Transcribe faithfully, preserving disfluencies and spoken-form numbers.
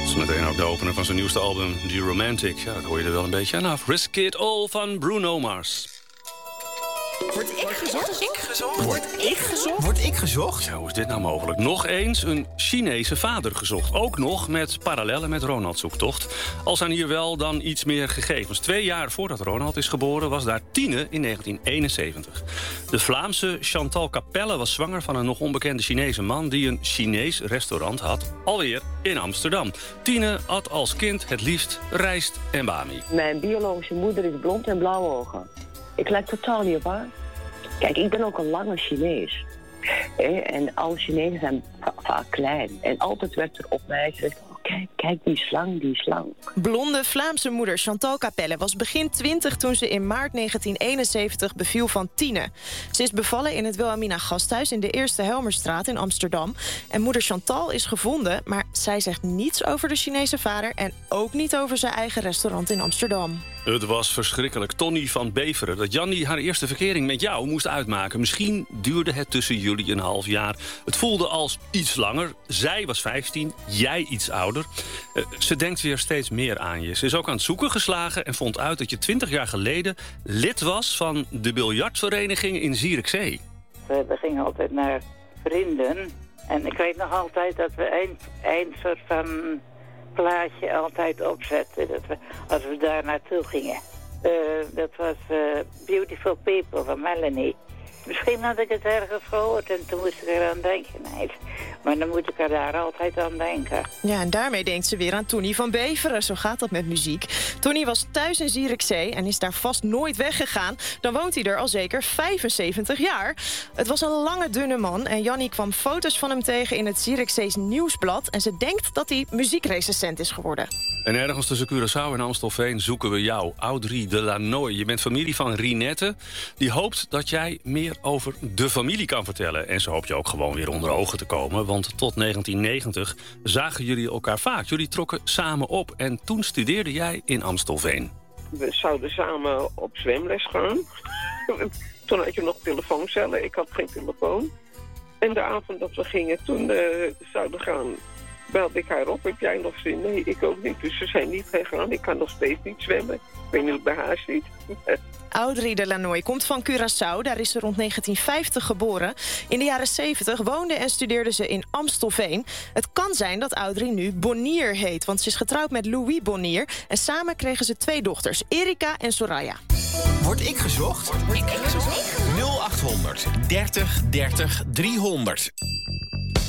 Meteen ook de opener van zijn nieuwste album, The Romantic. Ja, dat hoor je er wel een beetje aan af. Risk It All van Bruno Mars. Word ik gezocht? Word ik gezocht? Word ik gezocht? Word ik gezocht? Ja, hoe is dit nou mogelijk? Nog eens een Chinese vader gezocht. Ook nog met parallellen met Ronalds zoektocht. Al zijn hier wel dan iets meer gegevens. Twee jaar voordat Ronald is geboren was daar Tine in negentien eenenzeventig. De Vlaamse Chantal Capelle was zwanger van een nog onbekende Chinese man die een Chinees restaurant had. Alweer in Amsterdam. Tine at als kind het liefst rijst en bami. Mijn biologische moeder is blond en blauwe ogen. Ik lijk totaal niet op haar. Kijk, ik ben ook een lange Chinees. Eh, en alle Chinezen zijn va- vaak klein. En altijd werd er op mij gezegd... Oh, kijk, kijk, die slang, die slang. Blonde Vlaamse moeder Chantal Capelle was begin twintig... toen ze in maart negentien eenenzeventig beviel van Tine. Ze is bevallen in het Wilhelmina Gasthuis... in de Eerste Helmerstraat in Amsterdam. En moeder Chantal is gevonden... maar zij zegt niets over de Chinese vader... en ook niet over zijn eigen restaurant in Amsterdam. Het was verschrikkelijk. Tonny van Beveren, dat Jannie haar eerste verkering met jou moest uitmaken. Misschien duurde het tussen jullie een half jaar. Het voelde als iets langer. Zij was vijftien, jij iets ouder. Uh, ze denkt weer steeds meer aan je. Ze is ook aan het zoeken geslagen en vond uit dat je twintig jaar geleden lid was van de biljartvereniging in Zierikzee. We, we gingen altijd naar vrienden. En ik weet nog altijd dat we een, een soort van plaatje altijd opzetten. Dat we, als we daar naartoe gingen. Uh, dat was uh, Beautiful People van Melanie. Misschien had ik het ergens gehoord en toen moest ik eraan denken. Nee, maar dan moet ik er daar altijd aan denken. Ja, en daarmee denkt ze weer aan Tonny van Beveren. Zo gaat dat met muziek. Tonny was thuis in Zierikzee en is daar vast nooit weggegaan. Dan woont hij er al zeker vijfenzeventig jaar. Het was een lange, dunne man en Jannie kwam foto's van hem tegen in het Zierikzees Nieuwsblad. En ze denkt dat hij muziekrecensent is geworden. En ergens tussen Curaçao en Amstelveen zoeken we jou, Audrey de Lanoy. Je bent familie van Rinette. Die hoopt dat jij meer over de familie kan vertellen. En ze hoopt je ook gewoon weer onder ogen te komen. Want tot negentien negentig zagen jullie elkaar vaak. Jullie trokken samen op en toen studeerde jij in Amstelveen. We zouden samen op zwemles gaan. Toen had je nog telefooncellen, ik had geen telefoon. En de avond dat we gingen, toen uh, zouden gaan, belde ik haar op. Heb jij nog zin? Nee, ik ook niet. Dus ze zijn niet gegaan. Ik kan nog steeds niet zwemmen. Ik weet niet of bij haar zit. Audrey de Lanoy komt van Curaçao. Daar is ze rond negentien vijftig geboren. In de jaren zeventig woonde en studeerde ze in Amstelveen. Het kan zijn dat Audrey nu Bonnier heet, want ze is getrouwd met Louis Bonnier. En samen kregen ze twee dochters, Erika en Soraya. Word ik gezocht? Word ik gezocht? nul achthonderd dertig dertig driehonderd.